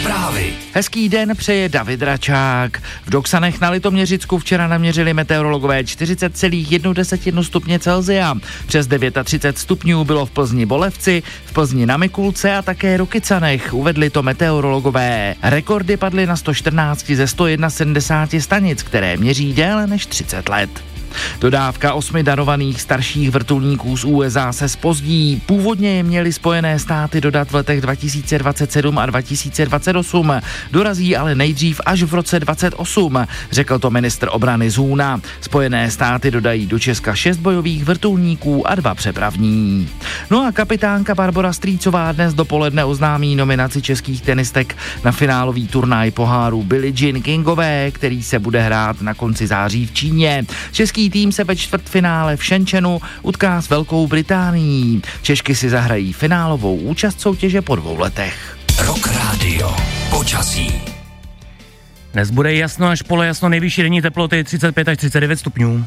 Zprávy. Hezký den přeje David Račák. V Doksanech na Litoměřicku včera naměřili meteorologové 40,1 stupně Celsia. Přes 39 stupňů bylo v Plzni Bolevci, v Plzni na Mikulce a také Rokycanech, uvedli to meteorologové. Rekordy padly na 114 ze 171 stanic, které měří déle než 30 let. Dodávka 8 darovaných starších vrtulníků z USA se zpozdí. Původně je měly Spojené státy dodat v letech 2027 a 2028. Dorazí ale nejdřív až v roce 2028, řekl to ministr obrany Zůna. Spojené státy dodají do Česka 6 bojových vrtulníků a 2 přepravní. No a kapitánka Barbora Strýcová dnes dopoledne oznámí nominaci českých tenistek na finálový turnaj poháru Billie Jean Kingové, který se bude hrát na konci září v Číně. Český tým se ve čtvrtfinále v Shenzhenu utká s Velkou Británií. Češky si zahrají finálovou účast soutěže po 2 letech. Rock Radio. Počasí. Dnes bude jasno až polojasno, nejvyšší denní teploty 35 až 39 stupňů.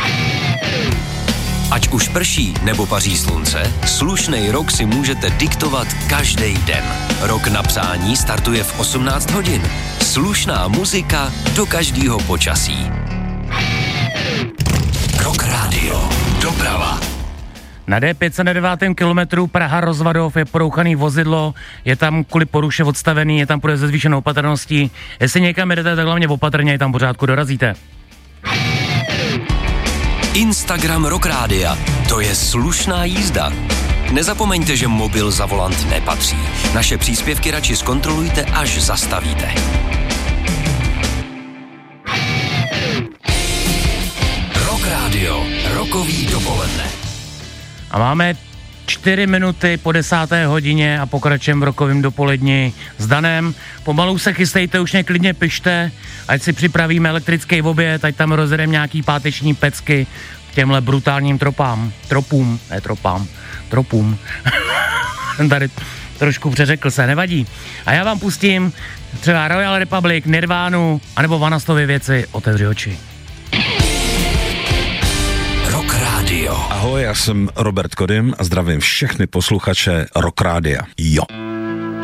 Ať už prší nebo paří slunce, slušnej rok si můžete diktovat každý den. Rok na přání startuje v 18 hodin. Slušná muzika do každého počasí. Rock Radio. Doprava. Na D509 kilometru Praha-Rozvadov je porouchaný vozidlo, je tam kvůli poruše odstavený, je tam půjde se zvýšenou opatrností. Jestli někam jedete, tak hlavně opatrně, tam pořádku dorazíte. Instagram Rock Rádia. To je slušná jízda. Nezapomeňte, že mobil za volant nepatří. Naše příspěvky radši zkontrolujte, až zastavíte. Rock Radio. Rokový dopoledne. A máme 4 minuty po 10. hodině a pokračujeme v rokovým dopoledni s Danem. Pomalu se chystejte, už mě klidně pište, ať si připravíme elektrický oběd, ať tam rozjedeme nějaký páteční pecky k těmhle brutálním tropům. Tady trošku přeřekl se, nevadí. A já vám pustím třeba Royal Republic, Nirvánu, anebo Vanastovy věci, Otevři oči. Rock Radio. Ahoj, já jsem Robert Kodym a zdravím všechny posluchače Rock Rádia. Jo.